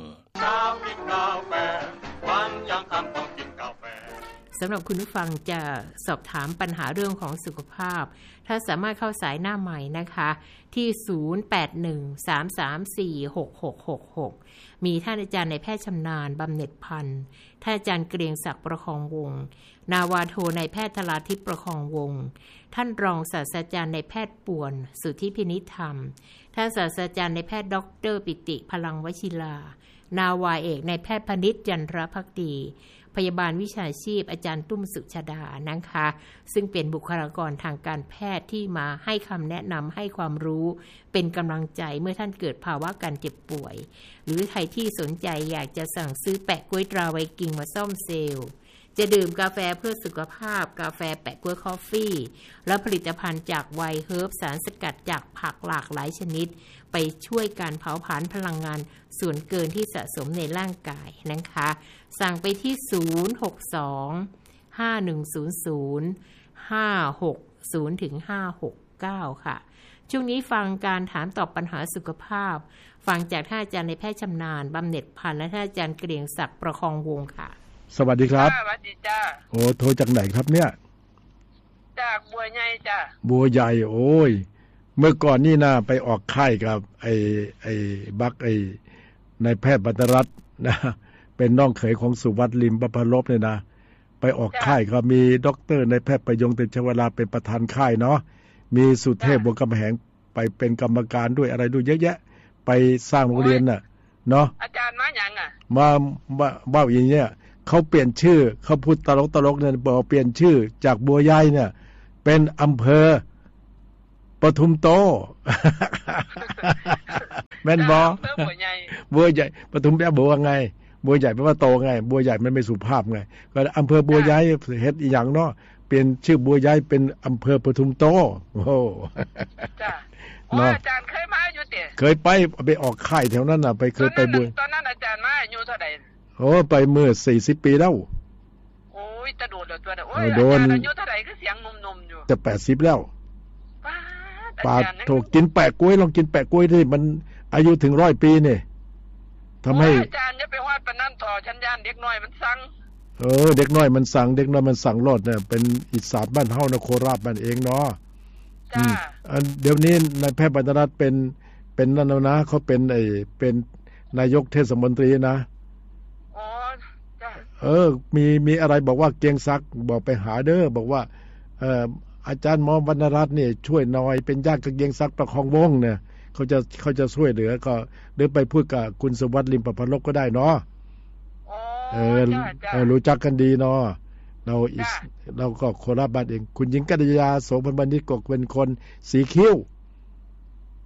สำหรับคุณผู้ฟังจะสอบถามปัญหาเรื่องของสุขภาพถ้าสามารถเข้าสายหน้าใหม่นะคะที่ศูนย์ แปด หนึ่ง สาม สาม สี่ หก หก หก หกมีท่านอาจารย์นายแพทย์ชำนาญบำเหน็จพันธ์ท่านอาจารย์เกรียงศักดิ์ประคองวงศ์นาวาโทนายแพทย์ธราทิพย์ประคองวงศ์ท่านรองศาสตราจารย์นายแพทย์ป่วนสุทธิพินิจธรรมท่านศาสตราจารย์นายแพทย์ดรปิติพลังวชิรานาวาเอกนายแพทย์พนิษฐ์จันทรภักดีพยาบาลวิชาชีพอาจารย์ตุ้มสุชดานะคะซึ่งเป็นบุคลากรทางการแพทย์ที่มาให้คำแนะนำให้ความรู้เป็นกำลังใจเมื่อท่านเกิดภาวะการเจ็บป่วยหรือใครที่สนใจอยากจะสั่งซื้อแปะก๊วยตราไวกิ้งมาซ่อมเซลล์จะดื่มกาแฟเพื่อสุขภาพกาแฟแปะก๊วยคอฟฟี่และผลิตภัณฑ์จากไวเฮิร์บสารสกัดจากผักหลากหลายชนิดไปช่วยการเผาผลาญพลังงานส่วนเกินที่สะสมในร่างกายนะคะสั่งไปที่ศูนย์ หก สอง ห้า หนึ่ง ศูนย์ ศูนย์ ห้า หก ศูนย์ ถึง ห้า หก เก้าค่ะช่วงนี้ฟังการถามตอบปัญหาสุขภาพฟังจากท่านอาจารย์ในแพทย์ชำนาญบำเหน็จพันธ์และท่านอาจารย์เกรียงศักดิ์ประคองวงศ์ค่ะสวัสดีครับสวัสดีจ้าโอ้โทรจากไหนครับเนี่ยจากบัวใหญ่จ้าบัวใหญ่โอ้ยเมื่อก่อนนี่นะไปออกค่ายกับไอ้ไอ้บักไอ้นายแพทย์บรรรัตน์นะเป็นน้องเขยของสุวัฒน์ลิมประพลบเนี่ยนะไปออกค่ายก็มีด็อกเตอร์นายแพทย์ประยงเตชวราเป็นประธานค่ายเนาะมีสุเทพวงศ์กำแหงไปเป็นกรรมการด้วยอะไรด้วยเยอะแยะไปสร้างโรงเรียนน่ะเนาะอาจารย์มาหยังอ่ะมาบ้าอย่างเงี้ยเขาเปลี่ยนชื่อเขาพูดตลกตลกเนี่ยบอกเปลี่ยนชื่อจากบัวใหญ่เนี่ยเป็นอำเภอปทุมโตแม่นบ่บัวใหญ่บัวใหญ่ปทุมแปลบัวไงบัวใหญ่แปลว่าโตไงบัวใหญ่มันไม่สุภาพไงก็อำเภอบัวใหญ่เฮ็ดอีหยังเนาะเปลี่ยนชื่อบัวใหญ่เป็นอำเภอปทุมโตโอ้โหจ้ะอ๋ออาจารย์เคยมาอยู่ติเคยไปไปออกค่ายแถวนั้นน่ะไปเคยไปบัวตอนนั้นอาจารย์มาอายุเท่าใดโอ้ไปเมื่อสี่สิบปีแล้วโอ้ยตะโดดแล้วตัวน่ะโอ้ยอาจารย์อายุเท่าใดคือเสียงนุ่มๆอยู่จะแปดสิบแล้วปาดโถกินแปะกล้วยลองกินแปะกล้วยที่มันอายุถึงร้อยปีนี่ทำให้อาจารย์อย่าไปฮอดปานนั้นต่อชั้นย่านเด็กน้อยมันสั่งเออเด็กน้อยมันสั่งเด็กน้อยมันสั่งรถเนี่ยเป็นอีสานบ้านเฮานโคราชบ้านเองเนาะจ้าอันเดี๋ยวนี้นายแพทย์บรรรัตน์เป็นเป็นนั่นแล้วนะเขาเป็นไอ้เป็นนายกเทศมนตรีนะอ๋อจ้าเออมีมีอะไรบอกว่าเกียงศักดิ์บอกไปหาเด้อบอกว่าเอ่ออาจารย์หมอบรรรัตน์นี่ช่วยหน่อยเป็นญาติกับเกียงศักดิ์ประคองวงศ์เนี่ยเขาจะเขาจะช่วยเหลือก็เดินไปพูดกับคุณสุวัฒน์ลิมประพลบก็ได้เนาะเออเออรู้จักกันดีเนาะเราเราก็โคราชบ้านเองคุณหญิงกัญญาโสพลบัณฑิตก็เป็นคนสีคิ้วอ๋อ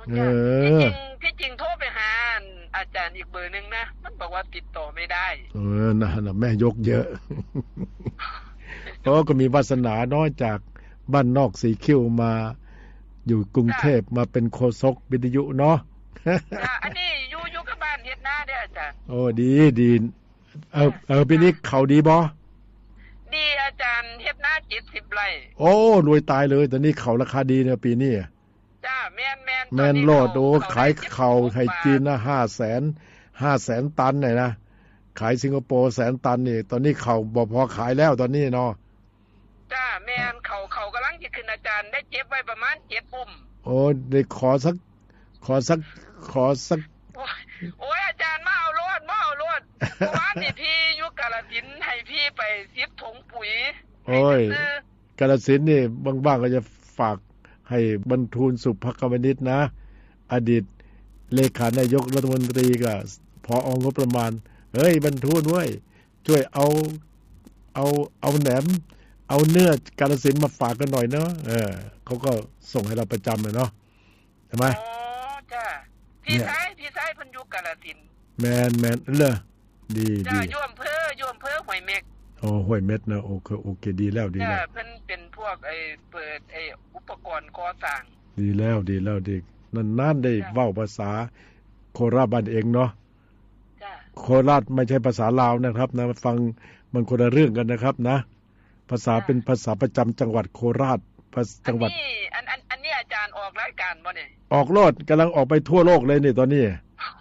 เออที่จริงโทรไปหาอาจารย์อีกเบอร์นึงนะมันบอกว่าติดต่อไม่ได้เออนะนะแม่ยกเยอะเพราะก็มีวาสนาน้อยจากบ้านนอกสีคิ้วมาอยู่กรุงเทพมาเป็นโฆษกวิทยุเนาะอันนี้อยู่อยู่กับบ้านเฮ็ดนาเด้ออาจารย์โอ้ดีดีเออเออปีนี้เขาดีบ่ดีอาจารย์เฮ็ดนาเจ็ดสิบไร่โอ้รวยตายเลยตอนนี้เขาราคาดีเนี่ยปีนี้จ้าแม่นแม่นแม่นโลดโอ้ขายเขาให้จีนนะห้าแสนห้าแสนตันเนี่ยนะขายสิงคโปร์แสนตันนี่ตอนนี้เขาบ่พอขายแล้วตอนนี้เนาะจ้าแม่นเขาเขากำลังจะขึ้นอาจารย์ได้เก็บไว้ประมาณเจ็ดปุ่มโอ้ได้ขอสักขอสักขอสักโอ้ยอาจารย์มาเอาโลดมาเอาโลดเมื่อวานนี่พี่อยู่กาฬสินธุ์ให้พี่ไปสิบถุงปุ๋ยโอ้ยกาฬสินธุ์นี่บ้างๆก็จะฝากให้บรรทูลสุภกวณิชนะอดีตเลขานายกรัฐมนตรีก็พอองบประมาณเฮ้ยบรรทูลเว้ยช่วยเอาเอาเอาแหนมเอาเนื้อกาฬสินธุ์มาฝากกันหน่อยเนาะเออเขาก็ส่งให้เราประจำเลยเนาะใช่ไหมอ๋อจ้าพี่ชายพี่ชายเพิ่นอยู่กาฬสินธุ์แมนแมนเลยดีดีจ้าอยู่อำเภออยู่อำเภอห้วยเม็กอ๋อห้วยเม็ดนะโอเคโอเคดีแล้วดีแล้วเพิ่นเป็นพวกไอ้เปิดไอ้อุปกรณ์ก่อสร้างดีแล้วดีแล้วดีนานๆได้เว้าภาษาโคราชบ้านเองเนาะจ้าโคราชไม่ใช่ภาษาลาวนะครับนะฟังมันคนละเรื่องกันนะครับนะภาษาเป็นภาษาประจำจังหวัดโคราชจังหวัดนี่อันอันอันนี้อาจารย์ออกรายการบ่เนี่ยออกโลดกำลังออกไปทั่วโลกเลยนี่ตอนนี้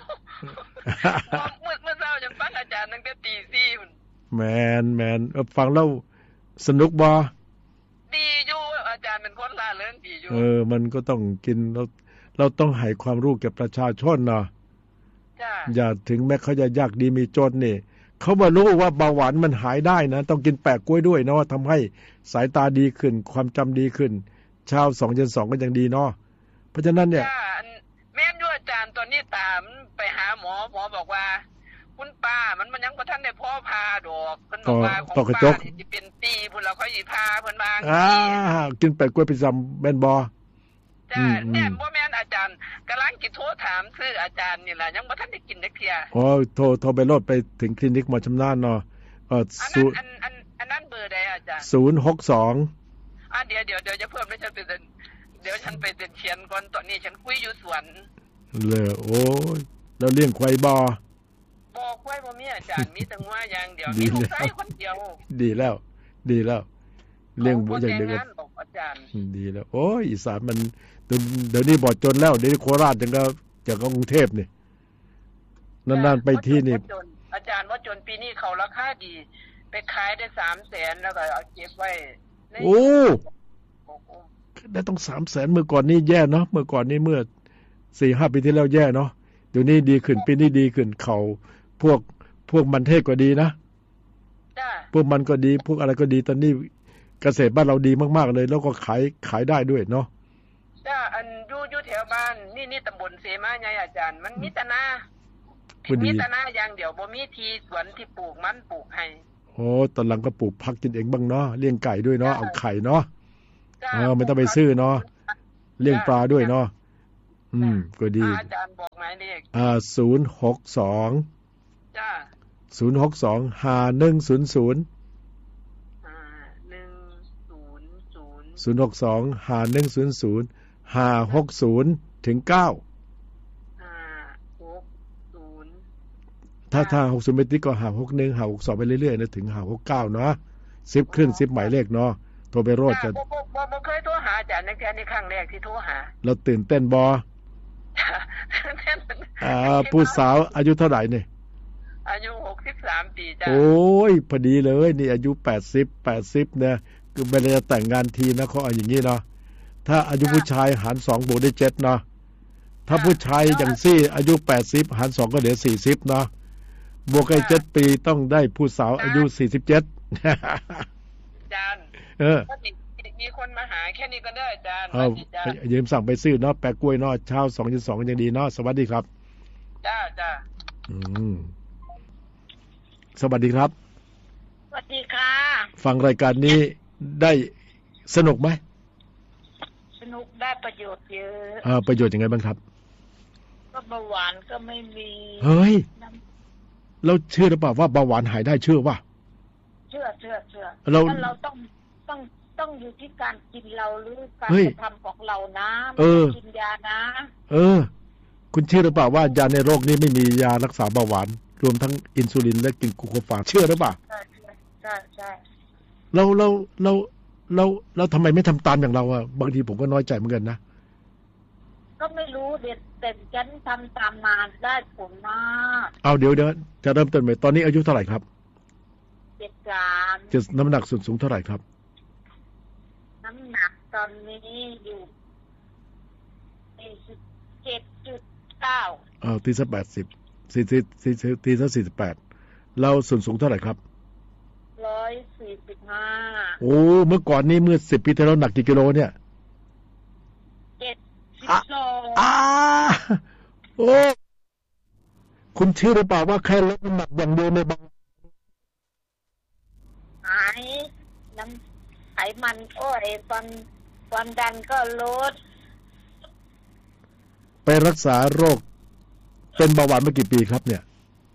เมื่อเมื่อเช้ายังฟังอาจารย์ตั้งแต่ตีสี่พุ่นแมนแมนฟังแล้วสนุกบ่ดีอยู่อาจารย์เป็นคนล่าเริงดีอยู่เออมันก็ต้องกินเราเราต้องให้ความรู้แก่ประชาชนเนาะจ้าอย่าถึงแม้เขาจะยากดีมีจนนี่เขามารู้ว่าเบาหวานมันหายได้นะต้องกินแปะกล้วยด้วยเนาะทำให้สายตาดีขึ้นความจำดีขึ้นชาวสองเจ็ดสองก็ยังดีเนาะเพราะฉะนั้นเนี่ยแม่นอยู่อาจารย์ตอนนี้ตามไปหาหมอหมอบอกว่าคุณป้ามันมันยังบ่ทันได้พ่อพาดอกเพิ่นบอกว่าของป้านี่สิเป็นปีพุ่นแล้วค่อยสิพาเพิ่นว่าอ่ากินแปะกล้วยประจำแม่นบ่จ้าแน่บ่แม่นอาจารย์กำลังสิโทรถามชื่ออาจารย์นี่ล่ะยังบ่ทันได้กินจักเที่ยอ๋อโทรโทรไปโลดไปถึงคลินิกหมอชำนาญเนาะเอ่ออันนั้นอันอันนั้นเบอร์ใดอาจารย์ศูนย์หกสองอ่ะเดี๋ยวๆเดี๋ยวจะเพิ่มให้ฉันไปเดี๋ยวฉันไปเขียนก่อนตอนนี้ฉันคุยอยู่สวนเลยโอ้ยแล้วเลี้ยงควายบ่บ่ควายบ่มีอาจารย์มีแต่งัวอย่างเดียวมีลูกชายคนเดียวดีแล้วดีแล้วเลี้ยงบ่อย่างเดียวอาจารย์ดีแล้วโอ้ยอีสานมันเดี๋ยวนี้บ่จนแล้วเดี๋ยวโคราชจังก็จากกรุงเทพนี่นานๆไปที่นี่อาจารย์ว่าจนปีนี้เขาราคาดีไปขายได้ สามแสน แล้วก็เอาเก็บไว้โอ้ได้ต้อง สามแสน เมื่อก่อนนี่แย่เนาะเมื่อก่อนนี่เมื่อ สี่ห้า ปีที่แล้วแย่เนาะเดี๋ยวนี้ดีขึ้นปีนี้ดีขึ้นเขาพวกพวกมันเทศก็ดีนะจ้าพวกมันก็ดีพวกอะไรก็ดีตอนนี้เกษตรบ้านเราดีมากๆเลยแล้วก็ขายขายได้ด้วยเนาะจ้าอันอยู่อยู่แถวบ้านนี่นี่ตำบลเสมาใหญ่อาจารย์มันมีแต่นามีแต่นาอย่างเดียวบ่มีที่สวนที่ปลูกมันปลูกให้โอ้ตอนหลังก็ปลูกผักกินเองบ้างเนาะเลี้ยงไก่ด้วยเนาะเอาไข่เนาะเออไม่ต้องไปซื้อเนาะเลี้ยงปลาด้วยเนาะอืมก็ดีอาจารย์บอกหมายเลขอ่าศูนย์หกสองจ้าศูนย์หกสอง ห้าหนึ่งศูนย์ศูนย์ห้าหนึ่งศูนย์ศูนย์ศูนย์หกสอง ห้าหนึ่งศูนย์ศูนย์ ห้าหกศูนย์ถึงเก้าห้าหกศูนย์ถ้าถ้าหกสิบไม่ติดก็ห้าหกหนึ่ง ห้าหกสองไปเรื่อยๆนะถึงห้าหกเก้าเนาะสิบครึ่งสิบหมายเลขเนาะโทรไปโรดจะบ่บ่บ่เคยโทรหาอาจารย์ในแค่นี้ครั้งแรกที่โทรหาเราตื่นเต้นบ่อ่าผู้สาวอายุเท่าไหร่นี่อายุหกสิบสามปีจ้ะโอ้ยพอดีเลยนี่อายุแปดสิบ แปดสิบเนี่ยคือเวลาแต่งงานทีนะเขาเอาอย่างงี้เนาะถ้าอายุผู้ชายหารสองบวกได้เจ็ดเนาะถ้าผู้ชายอย่างซี่อายุแปดสิบหารสองก็เหลือสี่สิบเนาะบวกกันเจ็ดปีต้องได้ผู้สาวอายุสี่สิบเจ็ดอาจารย์เออมีคนมาหาแค่นี้ก็ได้อาจารย์เอายืมสั่งไปซื้อเนาะแปะกล้วยเนาะเช้า สองจุดสอง ยังดีเนาะสวัสดีครับจ้าจ้าอืมสวัสดีครับสวัสดีค่ะฟังรายการนี้ได้สนุกไหมสนุกได้ประโยชน์เยอะอ่าประโยชน์ยังไงบ้างครับก็เบาหวานก็ไม่มีเฮ้ยเราเชื่อหรือเปล่าว่าเบาหวานหายได้เชื่อป่ะเชื่อเชื่อเชื่อเราเราต้องต้องต้องอยู่ที่การกินเราหรือการกระทำของเรานะไม่กินยานะเออคุณเชื่อหรือเปล่าว่ายาในโรคนี้ไม่มียารักษาเบาหวานรวมทั้งอินซูลินและกินกลูโคฟาเชื่อหรือเปล่าใช่ใช่ใช่เราเราเราเราเราทำไมไม่ทำตามอย่างเราอ่ะบางทีผมก็น้อยใจเหมือนกันนะก็ไม่รู้เด็ดแต่ฉันทำตามมาได้ผลมากเอาเดี๋ยวเดี๋ยวจะเริ่มต้นใหม่ตอนนี้อายุเท่าไหร่ครับเจ็ดสามจะน้ำหนักส่วนสูงเท่าไหร่ครับน้ำหนักตอนนี้อยู่สี่สิบเจ็ดจุดเก้าเออตีสักแปดสิบสี่สิบสี่สิบตีสักสี่สิบแปดเราส่วนสูงเท่าไหร่ครับร้อยสี่สิบห้าโอ้เมื่อก่อนนี้เมื่อสิบปีที่แล้วหนักกี่กิโลเนี่ยเจ็ดสิบสองอ่าโอ้คุณเชื่อหรือเปล่าว่าแค่ลดน้ำหนักอย่างเดียวในบางหายน้ำไขมันโอ้ยความความดันก็ลดไปรักษาโรคเป็นเบาหวานมากี่ปีครับเนี่ย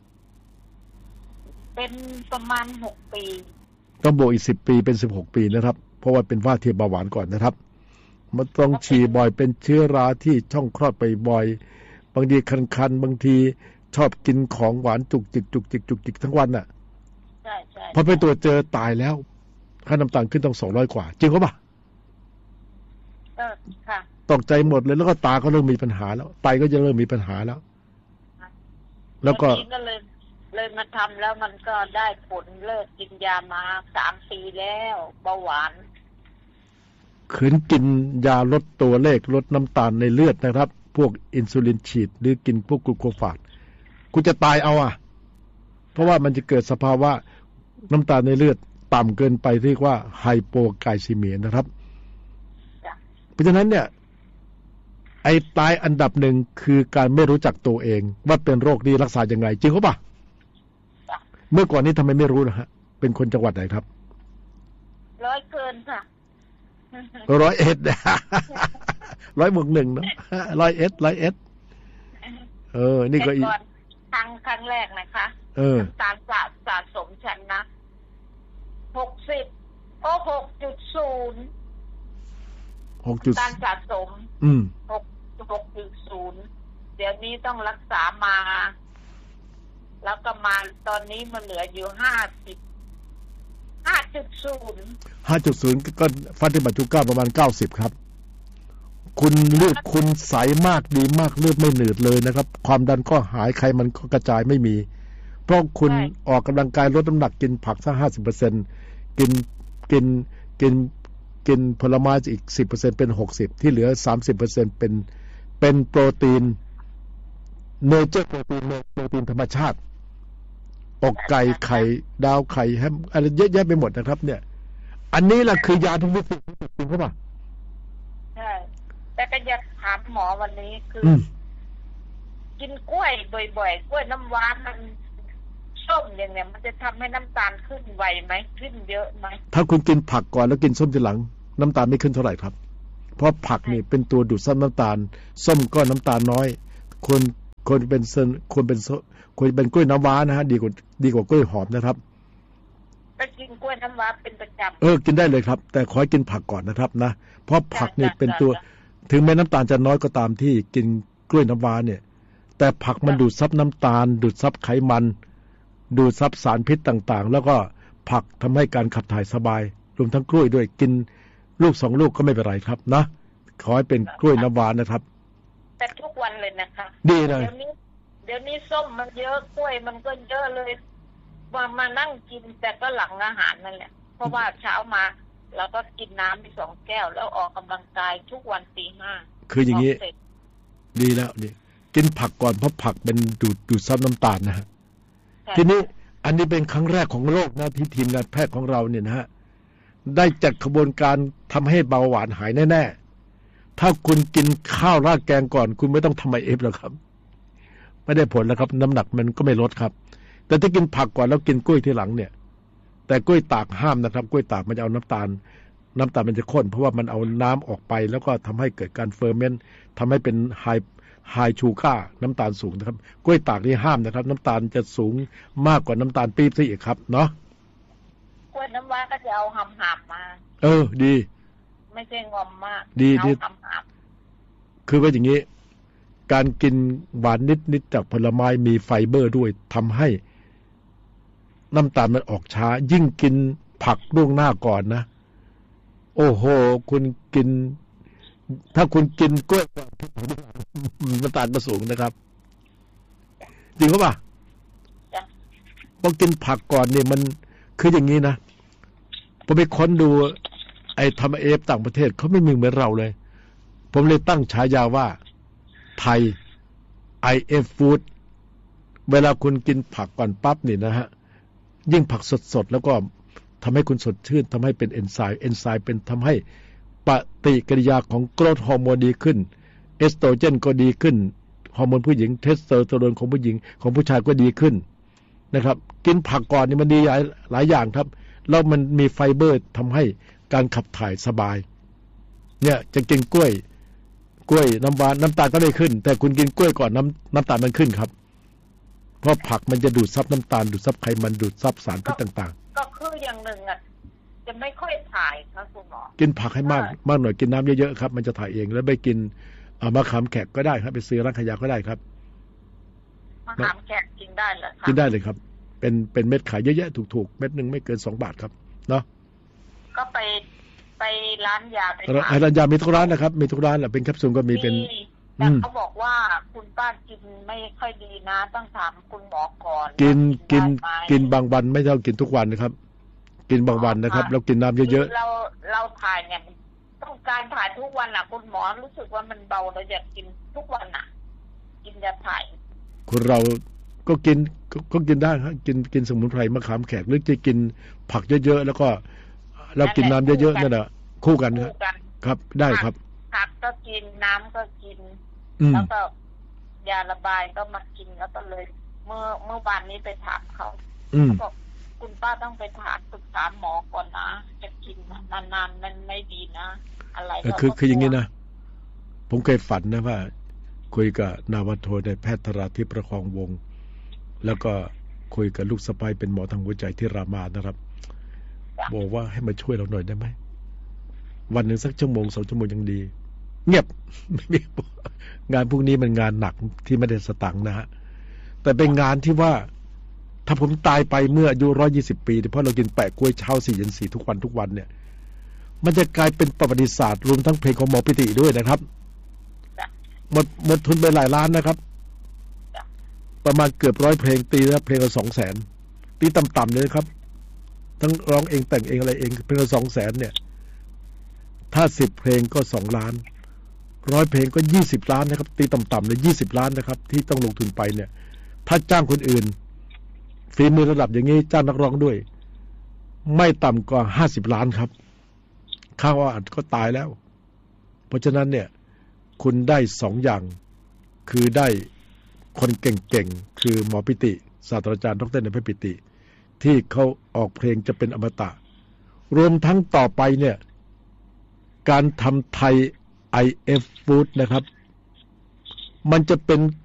เป็นประมาณหกปีต้องบวกอีกสิบปีเป็นสิบหกปีนะครับเพราะว่าเป็นว่าที่เบาหวานก่อนนะครับมันต้องฉี่บ่อยเป็นเชื้อราที่ช่องคลอดไปบ่อยบางทีคันๆบางทีชอบกินของหวานจุกจิกจุกจิกจุกจิกทั้งวันน่ะใช่ใช่พอไปตรวจเจอตายแล้วค่าน้ำตาลขึ้นต้องสองร้อยกว่าจริงหรือเปล่าเออค่ะตกใจหมดเลยแล้วก็ตาก็เริ่มมีปัญหาแล้วไตก็จะเริ่มมีปัญหาแล้วแล้วก็เลยเลยมาทำแล้วมันก็ได้ผลเลิกกินยามาสามปีแล้วเบาหวานขืนกินยาลดตัวเลขลดน้ำตาลในเลือดนะครับพวกอินซูลินฉีดหรือกินพวกกลูโคฟาสคุณจะตายเอาอ่ะเพราะว่ามันจะเกิดสภาวะน้ำตาลในเลือดต่ำเกินไปเรียกว่าไฮโปไกลซีเมียนะครับเพราะฉะนั้นเนี่ยไอ้ตายอันดับหนึ่งคือการไม่รู้จักตัวเองว่าเป็นโรคนี้รักษาอย่างไรจริงหรือเปล่าเมื่อก่อนนี้ทำไมไม่รู้นะฮะเป็นคนจังหวัดไหนครับร้อยเกินค่ะร้อยเอ็ดร้อยบวกหนึ่งเนาะร้อยเอ็ดร้อยเอ็ดเออนี่ก็อีกครั้งครั้งแรกนะคะเออตามสะสะสมฉันนะหกสิบโอ้หกจุดศูนย์หกจุดการสะสมอืมหกหกจุดศูนย์เดี๋ยวนี้ต้องรักษามาแล้วก็มาตอนนี้มันเหลืออยู่ห้าสิบห้าจุดศูนย์ห้าจุดศูนย์ก็ฟันที่บัตรจุก้าประมาณเก้าสิบครับคุณเลือดคุณใสมากดีมากเลือดไม่หนืดเลยนะครับความดันก็หายไขมันก็กระจายไม่มีเพราะคุณออกกำลังกายลดน้ำหนักกินผักสักห้าสิบเปอร์เซ็นต์กินกินกินกินผลไม้อีกสิบเปอร์เซ็นต์เป็นหกสิบที่เหลือสามสิบเปอร์เซ็นต์เป็นเป็นโปรตีนเนเจอร์โปรตีนโปรตีนธรรมชาติอกไก่ไข่ดาวไข่แฮมอะไรเยอะแยะไปหมดนะครับเนี่ยอันนี้แหละคือยาที่วิเศษที่สุดจริงหรือเปล่าใช่แต่ก็อยากถามหมอวันนี้คือกินกล้วยบ่อยๆกล้วยน้ำว้ามันส้มอย่างเนี้ยมันจะทำให้น้ำตาลขึ้นไวไหมขึ้นเยอะไหมถ้าคุณกินผักก่อนแล้วกินส้มทีหลังน้ำตาลไม่ขึ้นเท่าไหร่ครับเพราะผักนี่เป็นตัวดูดซับน้ำตาลส้มก็น้ำตาลน้อยควรควรเป็นควรเป็นควรเป็นกล้วยน้ำว้านะฮะดีกว่าดีกว่ากล้วยหอมนะครับไปกินกล้วยน้ำว้าเป็นประจำเออกินได้เลยครับแต่ขอให้กินผักก่อนนะครับนะเพราะผักนี่เป็นตัวถึงแม้น้ำตาลจะน้อยก็ตามที่กินกล้วยน้ำว้าเนี่ยแต่ผักมันดูดซับน้ำตาลดูดซับไขมันดูดซับสารพิษต่างๆแล้วก็ผักทำให้การขับถ่ายสบายรวมทั้งกล้วยด้วยกินลูกสองลูกก็ไม่เป็นไรครับนะขอให้เป็นกล้วยน้ำว้านะครับแต่ทุกวันเลยนะคะดีเลยเดี๋ยวนี้เดี๋ยวนี้ส้มมันเยอะกล้วยมันก็เยอะเลยมามานั่งกินแต่ก็หลังอาหารนั่นแหละเพราะว่าเช้ามาเราก็กินน้ำไปสองแก้วแล้วออกกำลังกายทุกวันตีห้าคืออย่างนี้ดีแล้วนี่กินผักก่อนเพราะผักเป็นดูดดูดซับน้ำตาลนะฮะทีนี้อันนี้เป็นครั้งแรกของโลกนะที่ทีมงานแพทย์ของเราเนี่ยนะฮะได้จัดกระบวนการทำให้เบาหวานหายแน่ๆถ้าคุณกินข้าวราดแกงก่อนคุณไม่ต้องทำไอเอฟแล้วครับไม่ได้ผลแล้วครับน้ำหนักมันก็ไม่ลดครับแต่ถ้ากินผักก่อนแล้วกินกล้วยทีหลังเนี่ยแต่กล้วยตากห้ามนะครับกล้วยตากมันจะเอาน้ำตาลน้ำตาลมันจะข้นเพราะว่ามันเอาน้ำออกไปแล้วก็ทำให้เกิดการเฟอร์เมนต์ทำให้เป็นไฮไฮชูค่าน้ำตาลสูงนะครับกล้วยตากนี่ห้ามนะครับน้ำตาลจะสูงมากกว่าน้ำตาลปี๊บซะอีกครับเนาะกล้วยน้ำว้าก็จะเอาหำหาบมาเออดีไม่ใช่งอมมากดีเอาหำหาบคือว่าอย่างนี้การกินหวานนิดๆจากผลไม้มีไฟเบอร์ด้วยทำให้น้ำตาลมันออกช้ายิ่งกินผักล่วงหน้าก่อนนะโอ้โหคุณกินถ้าคุณกินกล้วยก่อนน้ำตาลมันสูงนะครับจริงหรือเปล่าพอกินผักก่อนเนี่ยมันคืออย่างนี้นะผมไปค้นดูไอ้ทำเอฟต่างประเทศเขาไม่มีเหมือนเราเลยผมเลยตั้งฉายาว่าไทย ไอ เอฟ Food เวลาคุณกินผักก่อนปั๊บนี่นะฮะยิ่งผักสดๆแล้วก็ทำให้คุณสดชื่นทำให้เป็นเอนไซม์เอนไซม์เป็นทำให้ปฏิกิริยาของโกรทฮอร์โมนดีขึ้นเอสโตรเจนก็ดีขึ้นฮอร์โมนผู้หญิงเทสโทสเตอโรนของผู้หญิงของผู้ชายก็ดีขึ้นนะครับกินผักก่อนนี่มันดีหลายอย่างครับแล้วมันมีไฟเบอร์ทำให้การขับถ่ายสบายเนี่ยจะกินกล้วยกล้วยน้ำหวานน้ำตาลก็ได้ขึ้นแต่คุณกินกล้วยก่อนน้ำน้ำตาลมันขึ้นครับเพราะผักมันจะดูดซับน้ำตาลดูดซับไขมันดูดซับสารพิษต่างๆก็คืออย่างหนึ่งอ่ะจะไม่ค่อยถ่ายครับคุณหมอกินผักให้มากมากหน่อยกินน้ำเยอะๆครับมันจะถ่ายเองแล้วไปกินมะขามแขกก็ได้ครับไปซื้อร้านขายยาก็ได้ครับมะขามแขกกินได้เหรอครับกินได้เลยครับเป็นเป็นเม็ดขายเยอะๆถูกๆเม็ดนึงไม่เกินสองบาทครับเนาะก็ไปไปร้านยาไปร้านยามีทุกร้านนะครับมีทุกร้านแหละเป็นแคปซูลก็มีเป็นแต่เขาบอกว่าคุณป้ากินไม่ค่อยดีนะต้องถามคุณหมอก่อนกินกินกินบางวันไม่เท่ากินทุกวันนะครับกินบางวันนะครับแล้วกินน้ำเยอะๆเราเราถ่ายเนี่ยต้องการถ่ายทุกวันอ่ะคุณหมอรู้สึกว่ามันเบาเราอยากกินทุกวันอ่ะกินยาถ่ายคนเราก็กินก็กินได้ครับกินกินสมุนไพรมะขามแขกหรือจะกินผักเยอะๆแล้วก็แล้วกินน้ำเยอะๆนั่นแหละคู่กันครับครับได้ครับผักก็กินน้ำก็กินแล้วก็ยาระบายก็มากินแล้วก็เลยเมื่อเมื่อวานนี้ไปถามเขาเขาบอกคุณป้าต้องไปถามปรึกษาหมอก่อนนะจะกินนานๆมันไม่ดีนะอะไรก็คือคืออย่างนี้นะผมเคยฝันนะว่าคุยกับนาวาโทในแพทย์ธราธิปประคองวงศ์แล้วก็คุยกับลูกสะใภ้เป็นหมอทางหัวใจที่รามานะครับบอกว่าให้มาช่วยเราหน่อยได้ไหมวันหนึ่งสักชั่วโมงสองชั่วโมงยังดีเงียบไม่มีงานพวกนี้มันงานหนักที่ไม่ได้สตังค์นะฮะแต่เป็นงานที่ว่าถ้าผมตายไปเมื่ออายุร้อยยี่สิบปีเพราะเรากินแปะกล้วยเช้าสี่เย็นสี่ทุกวันทุกวันเนี่ยมันจะกลายเป็นประวัติศาสตร์รวมทั้งเพลงของหมอปิติด้วยนะครับหมดหมดทุนไปหลายล้านนะครับประมาณเกือบร้อยเพลงตีแล้วเพลงละสองแสนตีต่ำๆเลยครับทั้งร้องเองแต่งเองอะไรเองเพลงละสองแสนเนี่ยถ้าสิบเพลงก็สองล้านร้อยเพลงก็ยี่สิบล้านนะครับตีต่ำๆเลยยี่สิบล้านนะครับที่ต้องลงทุนไปเนี่ยถ้าจ้างคนอื่นฝีมือระดับอย่างนี้จ้างนักร้องด้วยไม่ต่ำกว่าห้าสิบล้านครับค่าว่าอัดก็ตายแล้วเพราะฉะนั้นเนี่ยคุณได้สองอย่างคือได้คนเก่งๆคือหมอปิติศาสตราจารย์ดร.นภัยปิติที่เขาออกเพลงจะเป็นอมตะรวมทั้งต่อไปเนี่ยการทำไทย ไอ เอฟ Food นะครับมันจะเป็น